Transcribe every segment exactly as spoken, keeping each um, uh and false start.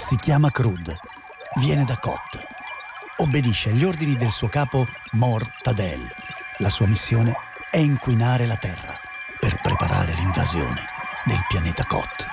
Si chiama Crud, viene da Kot. Obbedisce agli ordini del suo capo Mortadel. La sua missione è inquinare la Terra per preparare l'invasione del pianeta Kot.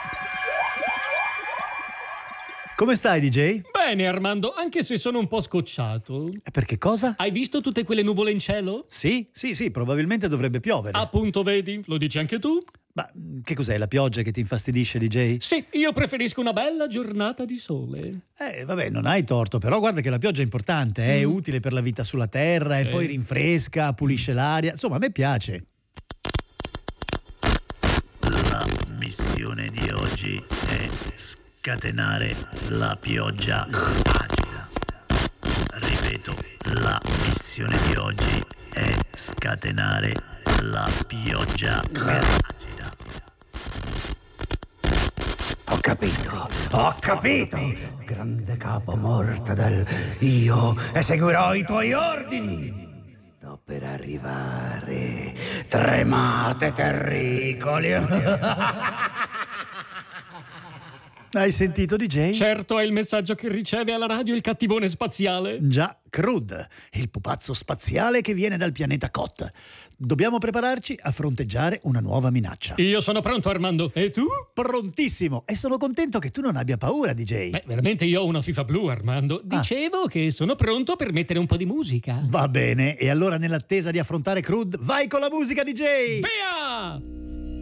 Come stai, D J? Bene, Armando, anche se sono un po' scocciato. Perché cosa? Hai visto tutte quelle nuvole in cielo? Sì, sì, sì, probabilmente dovrebbe piovere. Appunto, vedi? Lo dici anche tu? Ma che cos'è, la pioggia che ti infastidisce, D J? Sì, io preferisco una bella giornata di sole. Eh, vabbè, non hai torto, però guarda che la pioggia è importante, è mm. utile per la vita sulla Terra e eh. poi rinfresca, pulisce l'aria. Insomma, a me piace. La missione di oggi è scatenare la pioggia acida. Ripeto, la missione di oggi è scatenare la pioggia acida. Ho capito, ho capito, grande capo Mortadel, io eseguirò i tuoi ordini. Sto per arrivare, tremate terricoli. Hai sentito, D J? Certo, è il messaggio che riceve alla radio il cattivone spaziale. Già, Crud, il pupazzo spaziale che viene dal pianeta Kot. Dobbiamo prepararci a fronteggiare una nuova minaccia. Io sono pronto, Armando. E tu? Prontissimo. E sono contento che tu non abbia paura, D J. Beh, veramente io ho una FIFA blu, Armando. Dicevo ah. che sono pronto per mettere un po' di musica. Va bene. E allora, nell'attesa di affrontare Crud, vai con la musica, D J! Via!